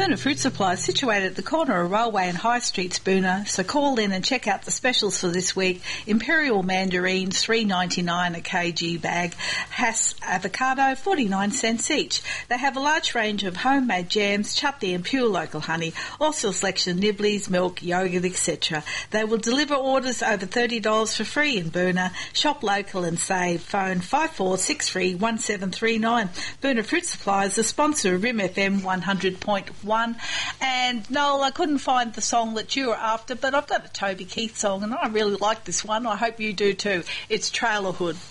Boona Fruit Supply is situated at the corner of Railway and High Streets, Boona, so call in and check out the specials for this week. Imperial mandarins, $3.99 a kg bag. Hass avocado, 49 cents each. They have a large range of homemade jams, chutney and pure local honey, also a selection of nibblies, milk, yogurt, etc. They will deliver orders over $30 for free in Boona. Shop local and save. Phone 54631739. Boona Fruit Supply is the sponsor of RIM FM 100.1. And Noel, I couldn't find the song that you were after, but I've got a Toby Keith song and I really like this one. I hope you do too. It's Trailer Hood.